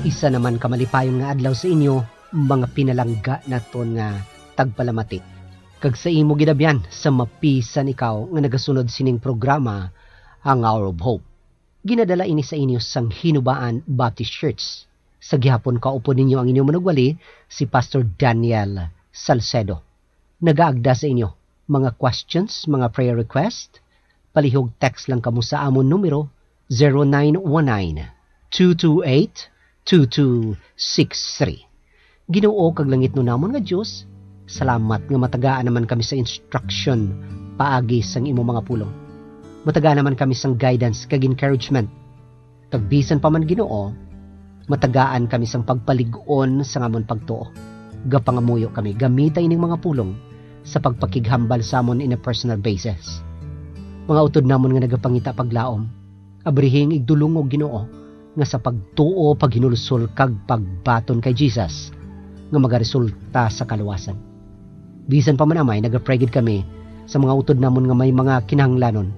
Isa naman kamalipayon nga adlaw sa inyo, mga pinalangga naton nga tagpalamati. Kag sa imo gidabyan sa mapisan ikaw nga nagasunod sining programa ang Hour of Hope. Ginadala ini sa inyo sang Hinubaan Baptist Church. Sa gihapon kaupo ninyo ang inyong manugwali, si Pastor Daniel Salcedo. Nagaagda sa inyo mga questions, mga prayer request. Palihog text lang kamo sa amon numero 0919-228-2263. Ginoo kag langit no namon nga Dios, salamat nga matagaan naman kami sa instruction paagi sang imo mga pulong. Matagaan naman kami sang guidance kag encouragement. Kag bisan pa man Ginoo, matagaan kami sang pagpalig-on sa amon pagtuo. Gapangamuyo kami gamita ining mga pulong sa pagpakighambal sa amon in a personal basis. Mga utod namon nga nagapangita paglaom, abrihing igdulong og Ginoo nga sa pagtuo, paghinulsol kag pagbaton kay Jesus nga magaresulta sa kaluwasan. Bisan pa man amay nagapregid kami sa mga utod namon nga may mga kinahanglanon.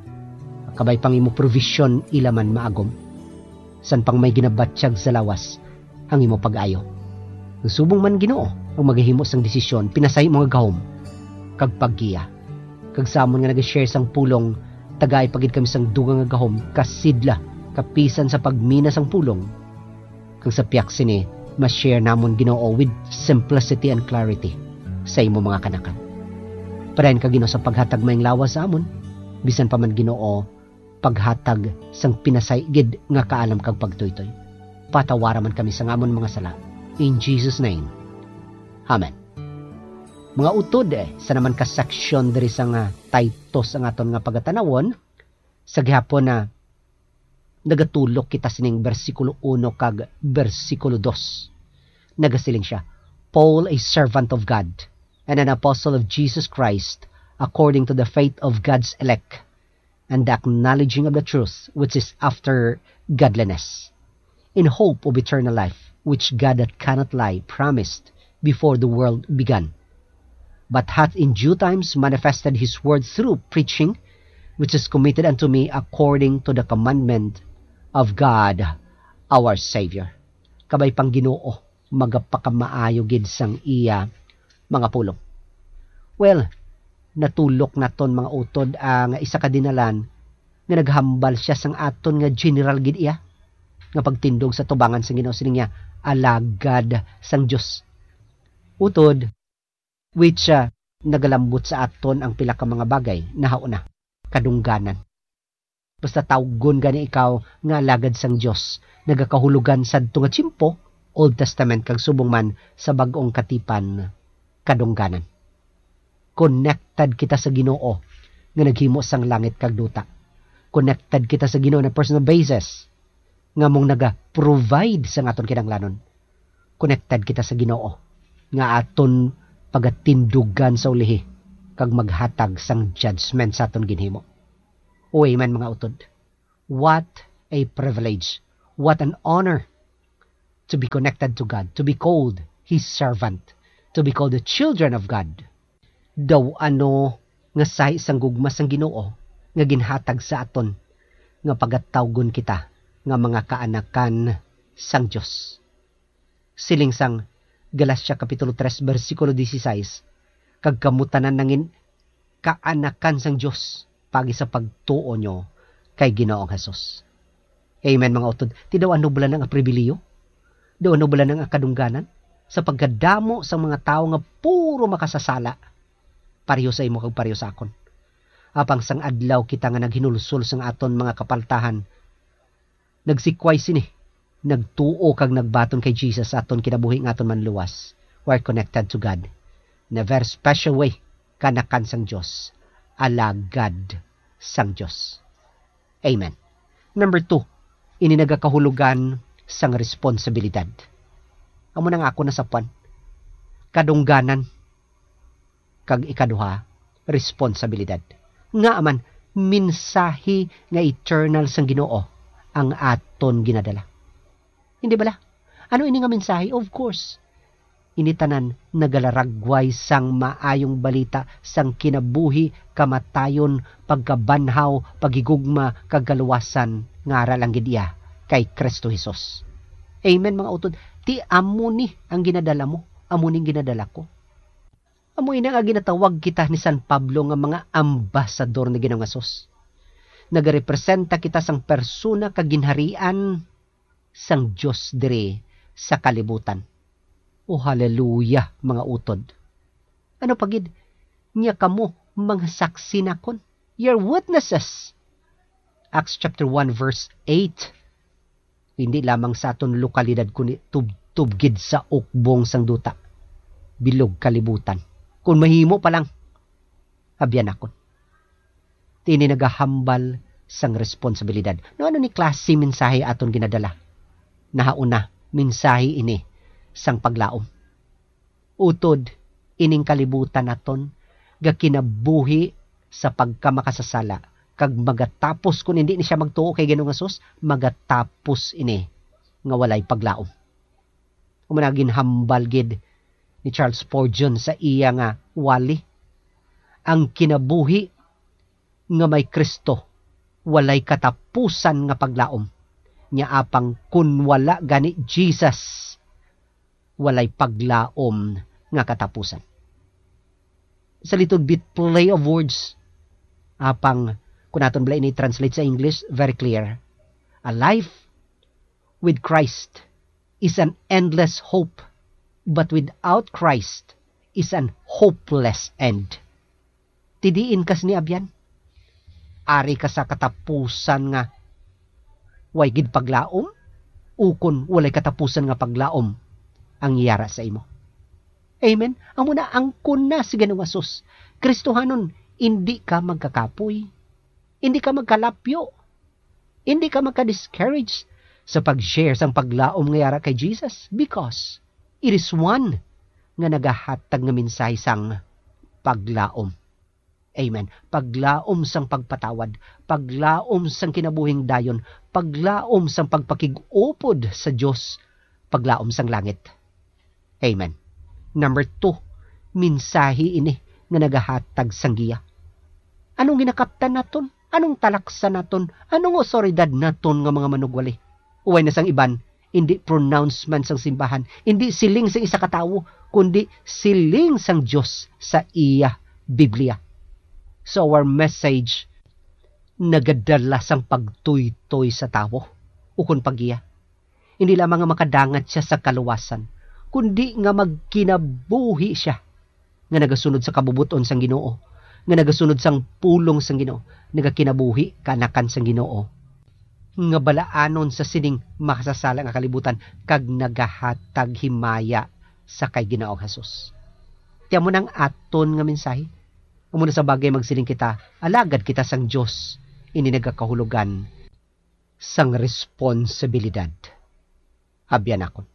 Kabay pang imo provision ilaman maagom. San pang may ginabatsyag sa lawas ang imo pag-ayo. Subong man Ginoo ang maghihimo sang desisyon, pinasay mga gahom kag paggiya. Kag samon nga nag-share sang pulong, tagay pagid kami sang dugang nga gahom kasidla kapisan sa pagmina sang pulong. Kag sa piyak sini, ma-share namon Ginoo with simplicity and clarity sa imo mga kanakan. Padayon ka Ginoo sa paghatag mayong lawas sa amon, bisan pa man Ginoo paghatag sang pinasay gid nga kaalam kag pagtuytoy. Patawara man kami sa amon mga sala. In Jesus name. Amen. Mga utod sa naman ka section diri sa nga taytos ang aton nga pagatanawon, sa gihapon na nagatulok kita sining bersikulo 1 kag bersikulo 2. Nagasiling siya, Paul, a servant of God and an apostle of Jesus Christ, according to the faith of God's elect, and the acknowledging of the truth which is after godliness, in hope of eternal life, which God that cannot lie promised before the world began, but hath in due times manifested his word through preaching, which is committed unto me according to the commandment of God our Savior. Kabay pang Ginoo magapakamaayo gid sang iya mga pulong. Well, natulok naton mga utod ang isa ka dinalan nga naghambal siya sang aton nga general gid iya nga pagtindog sa tubangan sang Ginoo sining niya alagad sang Dios. Utod which nagalambot sa aton ang pila ka mga bagay na hauna kadungganan. Basta tawgon gani ikaw nga alagad sang Dios, nagakahulugan sadto nga tiyempo Old Testament kag subong man sa bag-ong katipan kadungganan. Connected kita sa Ginoo nga naghimo sang langit kag duta. Connected kita sa Ginoo na personal basis nga mong naga-provide sa aton kinahanglanon. Connected kita sa Ginoo nga aton pagatindugan sa ulihi kag maghatag sang judgment sa aton ginhimo. O amen mga utod. What a privilege, what an honor to be connected to God, to be called His servant, to be called the children of God. Daw ano nga sa isang gugma sang Ginoo nga ginhatag sa aton nga pagatawgon kita nga mga kaanakan sang Dios. Siling sang Galatia kapitulo 3 bersikulo 16, kag kamutanan nangin kaanakan sang Dios pagi sa pagtuo nyo kay Ginoong Hesus. Amen mga utod. Ti daw ano bala ng pribiliyo? Daw ano bala ng kadungganan? Sa pagkadamo sa mga tao nga puro makasasala, pareho sa imo kag pareho sa akon. Apang sang adlaw kita nga naghinulsol sang aton mga kapaltahan, nagsikway sini, nagtuo kag nagbaton kay Jesus sa aton kinabuhi nga aton manluwas. We're connected to God in a very special way, kanakan sang Dios, alagad sang Dios. Amen. Number 2, ini nagakahulugan sang responsibilidad. Amo nang ako nasapan, kadungganan kag ikaduha, responsibilidad. Nga aman, minsahi nga eternal sang Ginoo ang aton ginadala. Hindi bala? Ano ini nga mensahe? Of course, initanan nagalaragway sang maayong balita sang kinabuhi, kamatayon, pagkabanhaw, pagigugma, kagaluwasan nga aral ang gidya kay Kristo Jesus. Amen mga utod. Ti amo ni ang ginadala mo, amo ning ginadala ko. Amo ina nga ginatawag kita ni San Pablo nga mga ambasador ni Ginoong Hesus. Nagarepresenta kita sang persona kaginharian sang Dios dire sa kalibutan. O hallelujah mga utod. Ano pagid? Nya kamo mga saksi nakon. Your witnesses. Acts chapter 1 verse 8. Hindi lamang sa aton lokalidad kundi tubgid sa ukbong sang duta. Bilog kalibutan. Kung mahimo pa lang, abyan akon. Tini nagahambal sang responsibilidad. No ano ni klase mensahe aton ginadala? Nahauna, mensahe ini sang paglaom. Utod, ining kalibutan aton, gakinabuhi sa pagkamakasasala, kag magatapos kung hindi ni siya magtuo kay Ginoong Hesus, magatapos ini nga walay paglaom. Umanagin hambal gid ni Charles Spurgeon sa iya nga wali. Ang kinabuhi nga may Kristo, walay katapusan nga paglaom. Nya apang kun wala gani Jesus, walay paglaom nga katapusan. Sa little bit play of words, apang kung naton bala ini translate sa English, very clear. A life with Christ is an endless hope, but without Christ is an hopeless end. Tidiin kas ni abyan. Ari ka sa katapusan nga way gid paglaom, ukon walay katapusan nga paglaom ang iyara sa imo. Amen. Amo na angkon na si Ginoong Hesus. Kristohanon, hindi ka magkakapoy. Hindi ka magkalapyo. Hindi ka magka-discourage sa pag-share sang paglaom nga yara kay Jesus because it is one nga nagahatag nga mensahe sang paglaom. Amen. Paglaom sang pagpatawad, paglaom sang kinabuhing dayon, paglaom sang pagpakig-upod sa Dios, paglaom sang langit. Amen. Number 2, mensahe ini nga nagahatag sang giya. Anong ginakaptan naton? Anong talaksan naton? Anong otoridad naton nga mga manugwali? Uway na sang iban, hindi pronouncement sang simbahan, hindi siling sang isa katawo, kundi siling sang Dios sa iya Biblia. So our message, nagadala sang pagtuytoy sa tawo, ukon pagiya. Hindi lamang nga makadangat siya sa kaluwasan, kundi nga magkinabuhi siya, nga nagasunod sa kabubuton sang Ginoo, nga nagasunod sang pulong sang Ginoo, nagakinabuhi kanakan sang Ginoo, nga balaanon sa sining makasasala nga kalibutan, kag nagahatag himaya sa kay Ginoong Hesus. Tiyan mo nang aton nga mensahe. Umuna sa bagay magsiling kita, alagad kita sang Diyos, ini nagakahulugan sang responsibilidad. Abyan akon.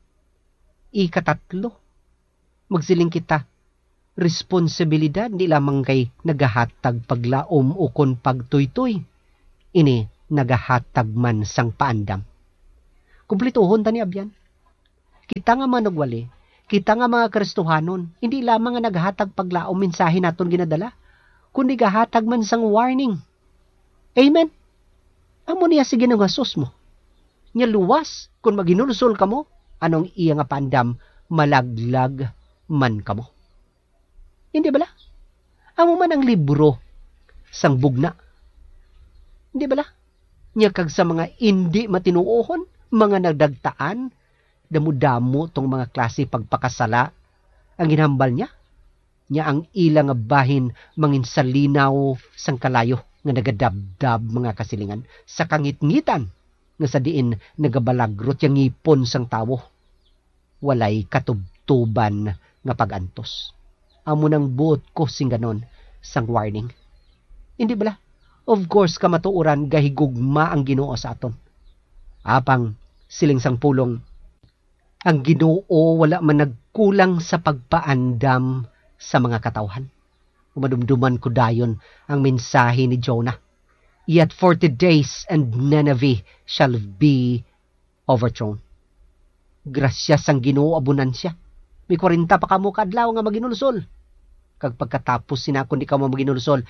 Ikatatlo, magsiling kita, responsibilidad di lamang kay nagahatag paglaom o kon pagtuytoy, ini nagahatag man sang paandam. Kumplituhon tani abyan. Kita nga manugwali, kita nga mga Kristohanon, hindi lamang nga nagahatag paglaom mensahe naton ginadala, kundi gahatag man sang warning. Amen. Amo niya si Ginoong Hesus mo. Nya luwas kung maginulusol kamo, anong iya nga pandam, malaglag man kamo. Hindi bala? Amo man ang libro sang bugna. Hindi bala? Nya kag sa mga hindi matinuohon, mga nagdagtaan, damo-damo tong mga klase pagpakasala, ang ginhambal niya. Nya ang ilang bahin mangin sa linaw sang kalayo nga nagadabdab mga kasilingan sa kangitngitan nga sa diin nagabalagrot yang ngipon sang tawo. Walay katubtuban nga pagantos. Amo nang buot ko sing ganon sang warning. Hindi bala? Of course kamatuoran gahigugma ang Ginoo sa aton. Apang siling sang pulong, ang Ginoo wala man nagkulang sa pagpaandam sa mga katawhan. Umadumduman ko dayon ang mensahe ni Jonah. Yet 40 days and Nineveh shall be overthrown. Grasya sang Ginoo abunansya. May 40 pa kamo kadlaw nga maginulusol. Kag pagkatapos sina kun di kamo maginulusol,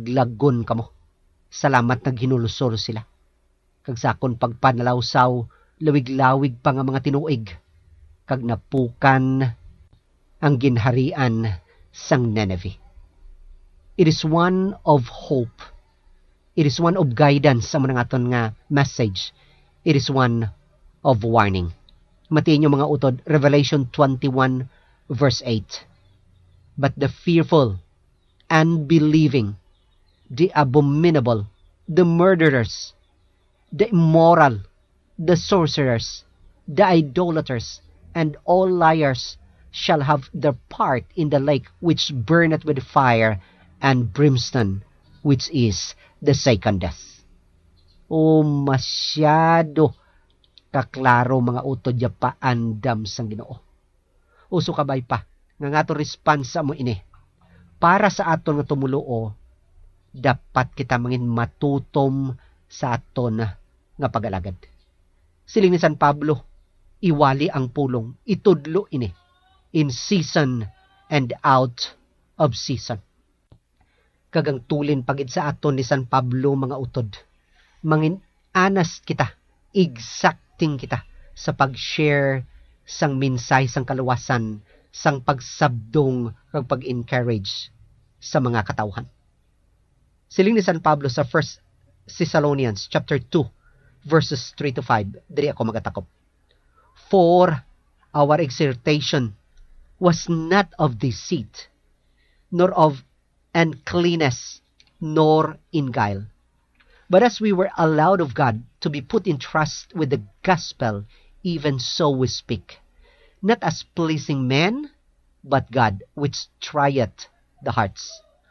laglagon kamo. Salamat naghinulusol sila. Kag sakon pagpanalawsaw lawig-lawig pa nga mga tinuig, kag napukan ang ginharian sang Nineveh. It is one of hope. It is one of guidance sa mga aton nga message. It is one of warning. Matiin yung mga utod, Revelation 21 verse 8. But the fearful, unbelieving, the abominable, the murderers, the immoral, the sorcerers, the idolaters, and all liars shall have their part in the lake which burneth with fire and brimstone, which is the second death. O masyado kaklaro mga utod ya paandam sang Ginoo. Uso kabay pa, nga ato responsa mo ini. Para sa aton nga tumuluo, dapat kita mangin matutom sa aton nga pag-alagad. Siling ni San Pablo, iwali ang pulong, itudlo ini, in season and out of season. Kagang tulin pagid sa aton ni San Pablo mga utod, mangin anas kita, exacting kita sa pag-share sang minsay sang kaluwasan, sang pagsabdong kag pag-encourage sa mga katawhan. Siling ni San Pablo sa 1 Thessalonians chapter 2 verses 3 to 5, diri ako magatakop. For our exhortation was not of deceit, nor of uncleanness, nor in guile. But as we were allowed of God to be put in trust with the gospel, even so we speak, not as pleasing men, but God which trieth the hearts.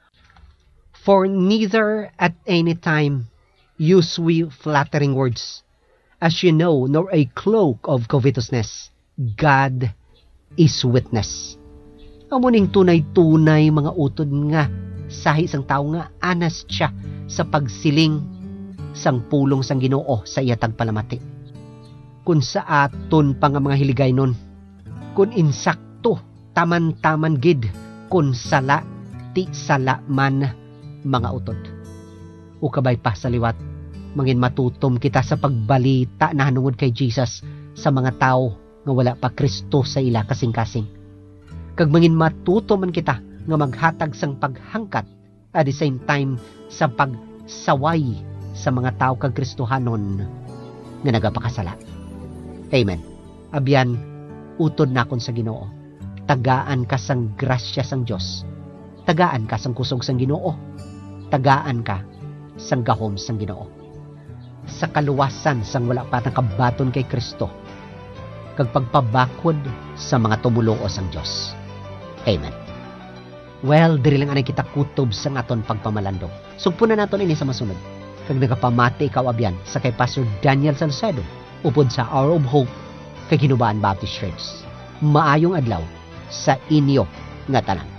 For neither at any time use we flattering words, as you know, nor a cloak of covetousness. God is witness. Amuning tunay-tunay mga utod nga, sahi sang tao nga anas siya sa pagsiling sang pulong sang Ginoo sa iyatag palamati. Kung sa aton pa nga mga hiligay nun, kung insakto, taman-taman gid, kung sala, ti sala man mga utod. Ukabay pa sa liwat, mangin matutom kita sa pagbalita na hanungod kay Jesus sa mga tao nga wala pa Kristo sa ila kasing-kasing. Kag mangin matutom man kita nga maghatag sang paghangkat at the same time sa pagsaway sa mga tao kag Kristohanon nga nagapakasala. Amen. Abyan, utod na kon sa Ginoo. Tagaan ka sang grasya sang Dios. Tagaan ka sang kusog sang Ginoo. Tagaan ka sang gahom sang Ginoo. Sa kaluwasan sang wala pa nakabaton kay Kristo, kag pagpabakod sa mga tumuloo sang Dios. Amen. Well, diri lang anay kita kutob sang aton pagpamalandong. Sugpunan naton ini sa masunod. Kag nagapamati ikaw abyan sa kay Pastor Daniel Salcedo upod sa Hour of Hope kay Ginubaan Baptist Church. Maayong adlaw sa inyo nga tanan.